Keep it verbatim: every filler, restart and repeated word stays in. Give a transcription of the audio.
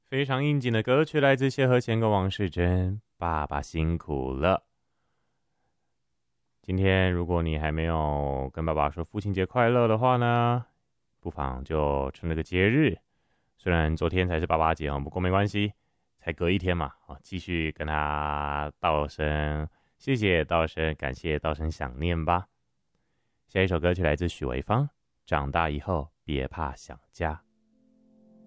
非常应景的歌曲来自谢和弦跟王世贞，爸爸辛苦了。今天如果你还没有跟爸爸说父亲节快乐的话呢，不妨就趁这个节日，虽然昨天才是爸爸节哦，不过没关系，才隔一天嘛，继续跟他道声谢谢，道声感谢，道声想念吧。下一首歌曲来自许维芳，长大以后别怕想家。